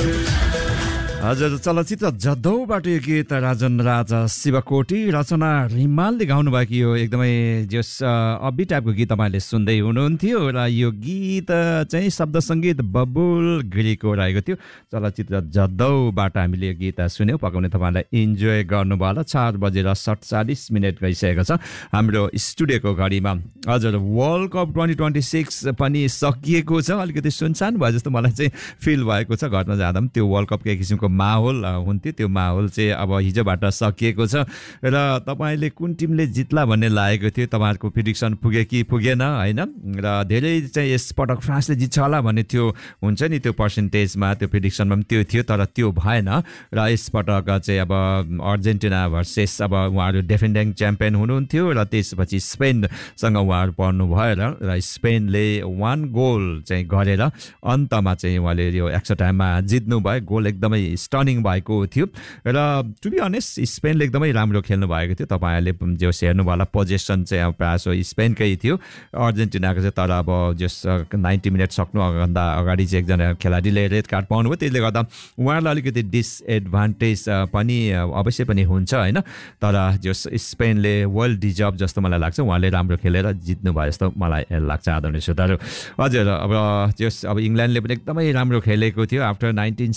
हजुर चलचित्र जदौबाट यो गीत राजन राजा शिवकोटी रचना रिमालले गाउनु भएको यो एकदमै जस अबी टाइपको गीत तपाईँले सुन्दै हुनुहुन्थ्यो र यो गीत चाहिँ शब्द सङ्गीत बबुल गिरीको रहेको थियो। चलचित्र जदौबाट हामीले यो गीत सुन्यौँ। पकाउने तपाईँलाई इन्जोय गर्नुभयो होला। 4:47 गइसकेको छ हाम्रो स्टुडियोको घडीमा। हजुर वर्ल्ड कप 2026 पनि सकिएको छ। अलिकति सुनसान भयो जस्तो मलाई चाहिँ फिल भएको छ। घरमा जाँदा पनि त्यो वर्ल्ड कपको एक किसिमको माहौल हुन्थ्यो। त्यो माहौल चाहिँ अब हिजोबाट सकिएको छ र तपाईँले कुन टिमले जित्ला भन्ने लागेको थियो। तपाईँहरूको प्रिडिक्सन पुगे कि पुगेन होइन र धेरै चाहिँ यसपटक फ्रान्सले जित्छ होला भन्ने थियो हुन्छ नि त्यो पर्सेन्टेजमा त्यो प्रिडिक्सनमा पनि त्यो थियो तर त्यो भएन र यसपटक चाहिँ अब अर्जेन्टिना भर्सेस अब उहाँहरू डिफेन्डिङ च्याम्पियन हुनुहुन्थ्यो र त्यसपछि स्पेनसँग उहाँहरू पर्नु भएर र स्पेनले 1 गोल चाहिँ गरेर अन्तमा चाहिँ उहाँले यो एक्स्ट्रा टाइममा जित्नु भयो। गोल एकदमै स्टनिङ भएको थियो र टु बी अनेस्ट स्पेनले एकदमै राम्रो खेल्नु भएको थियो। तपाईँहरूले जो हेर्नु होला पोजेसन चाहिँ प्रायः सो स्पेनकै थियो। अर्जेन्टिनाको चाहिँ तर अब जस 90 मिनट सक्नुभन्दा अगाडि चाहिँ एकजना खेलाडीले रेड कार्ड पाउनुभयो। त्यसले गर्दा उहाँहरूलाई अलिकति डिसएडभान्टेज पनि अवश्य पनि हुन्छ होइन तर जस स्पेनले वेल डिजर्भ जस्तो मलाई लाग्छ। उहाँले राम्रो खेलेर जित्नु भयो जस्तो मलाई लाग्छ आदरणीय श्रोताहरू। हजुर अब जस अब इङ्ल्यान्डले पनि एकदमै राम्रो खेलेको थियो आफ्टर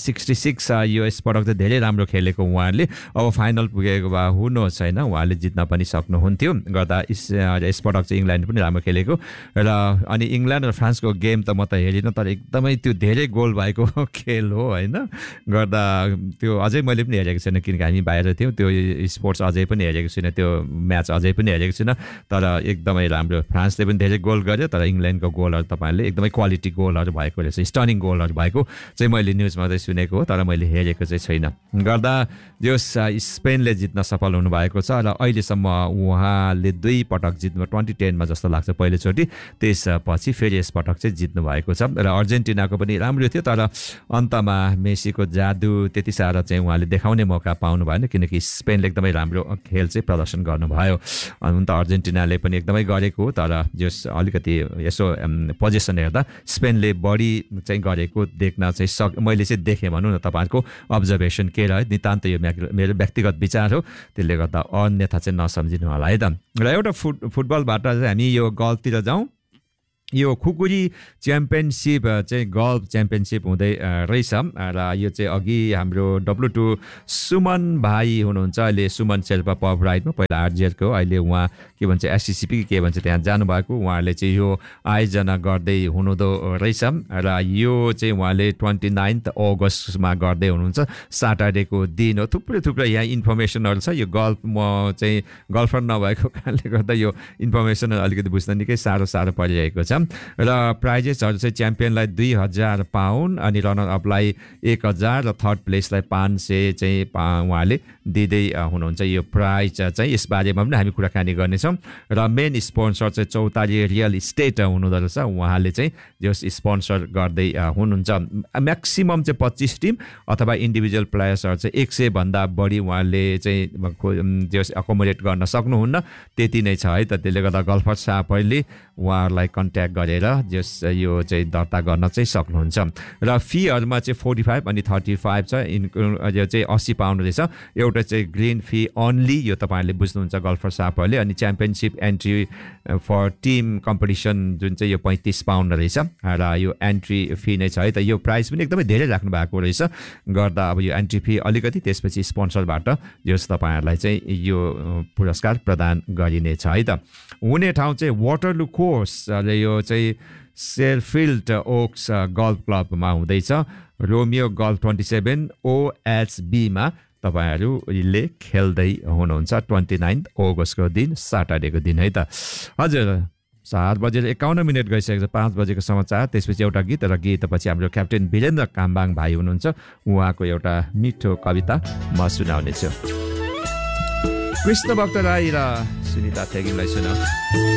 1966 यो यसपटक चाहिँ धेरै राम्रो खेलेको उहाँहरूले। अब फाइनल पुगेको भए हुनु छैन उहाँले जित्न पनि सक्नुहुन्थ्यो गर्दा यसपटक चाहिँ इङ्ल्यान्ड पनि राम्रो खेलेको र अनि इङ्ल्यान्ड र फ्रान्सको गेम त म त हेरिनँ तर एकदमै त्यो धेरै गोल भएको खेल हो होइन गर्दा त्यो अझै मैले पनि हेरेको छैन किनकि हामी बाहिर थियौँ। त्यो स्पोर्ट्स अझै पनि हेरेको छैन त्यो म्याच अझै पनि हेरेको छैन तर एकदमै राम्रो फ्रान्सले पनि धेरै गोल गर्यो तर इङ्ल्यान्डको गोलहरू तपाईँहरूले एकदमै क्वालिटी गोलहरू भएको रहेछ स्टनिङ गोलहरू भएको चाहिँ मैले न्युजमा चाहिँ सुनेको हो तर मैले हेरेको चाहिँ छैन गर्दा जो स्पेनले जित्न सफल हुनुभएको छ र अहिलेसम्म उहाँले 2 पटक जित्नु 2010मा जस्तो लाग्छ पहिलोचोटि त्यसपछि फेरि यसपटक चाहिँ जित्नु भएको छ र अर्जेन्टिनाको पनि राम्रो थियो तर अन्तमा मेसीको जादु त्यति साह्रो चाहिँ उहाँले देखाउने मौका पाउनु भएन किनकि स्पेनले एकदमै राम्रो खेल चाहिँ प्रदर्शन गर्नुभयो। अन्त अर्जेन्टिनाले पनि एकदमै गरेको तर जस अलिकति यसो पोजिसन हेर्दा स्पेनले बढी चाहिँ गरेको देख्न चाहिँ मैले चाहिँ देखेँ भनौँ न। तपाईँहरूको अब्जर्भेसन के रह्यो नितान्त यो मेरो व्यक्तिगत विचार हो त्यसले गर्दा अन्यथा चाहिँ नसम्झिनु होला है त। र एउटा फुटबलबाट चाहिँ हामी यो गल्फतिर जाउँ। यो खुकुरी च्याम्पियनसिप चाहिँ गल्फ च्याम्पियनसिप हुँदै रहेछ र यो चाहिँ अघि हाम्रो W2 सुमन भाइ हुनुहुन्छ। अहिले सुमन शेर्पा पब राइडमा पहिला आरजिआरको अहिले उहाँ के भन्छ एससिसिपी के भन्छ त्यहाँ जानुभएको उहाँहरूले चाहिँ यो आयोजना गर्दै हुनुहुँदो रहेछ र यो चाहिँ उहाँले 29 अगस्तमा गर्दै हुनुहुन्छ सैटरडेको दिन हो। थुप्रै यहाँ इन्फर्मेसनहरू छ। यो गल्फ म चाहिँ गल्फर नभएको कारणले गर्दा यो इन्फर्मेसन अलिकति बुझ्न निकै साह्रो परिरहेको छ र प्राइजेसहरू चाहिँ च्याम्पियनलाई 2000 पाउन्ड अनि रनर अपलाई 1000 र थर्ड प्लेसलाई 500 चाहिँ उहाँले दिँदै हुनुहुन्छ। यो प्राइज चाहिँ यसबारेमा पनि हामी कुराकानी गर्नेछौँ र मेन स्पोन्सर चाहिँ चौतारी रियल इस्टेट हुनुहुँदो रहेछ उहाँले चाहिँ जस स्पोन्सर गर्दै हुनुहुन्छ। म्याक्सिमम चाहिँ 25 टिम अथवा इन्डिभिजुअल प्लेयर्सहरू चाहिँ 100 भन्दा बढी उहाँले चाहिँ जस अकोमोडेट गर्न सक्नुहुन्न त्यति नै छ है त। त्यसले गर्दा गल्फर साहबहरूले उहाँहरूलाई कन्ट्याक्ट गरेर जस यो चाहिँ दर्ता गर्न चाहिँ सक्नुहुन्छ र फीहरूमा चाहिँ 45 अनि 35 छ यो चाहिँ 80 पाउन्ड रहेछ। एउटा चाहिँ ग्रिन फी ओन्ली यो तपाईँहरूले बुझ्नुहुन्छ गल्फर साहबहरूले अनि championship entry for team competition जुन चाहिँ यो 35 पाउन्ड रहेछ र यो एन्ट्री फी नै छ है त। यो प्राइस पनि एकदमै धेरै राख्नु भएको रहेछ गर्दा अब यो एन्ट्री फी अलिकति त्यसपछि स्पोन्सरबाट जस तपाईँहरूलाई चाहिँ यो पुरस्कार प्रदान गरिनेछ है त। हुने ठाउँ चाहिँ वाटरलू कोर्स र यो चाहिँ शेरफिल्ड ओक्स गल्फ क्लबमा हुँदैछ। रोमियो गल्फ 27 OHBमा तपाईँहरूले खेल्दै हुनुहुन्छ 29 अगस्तको दिन सैटरडेको दिन है त। हजुर 4:51 गइसकेको छ 5 बजेको समाचार त्यसपछि एउटा गीत र गीतपछि हाम्रो क्याप्टेन वीरेन्द्र काम्बाङ भाइ हुनुहुन्छ उहाँको एउटा मिठो कविता म सुनाउनेछु। कृष्ण भक्त राई र सुनिता थेगिङलाई सुनाऊ।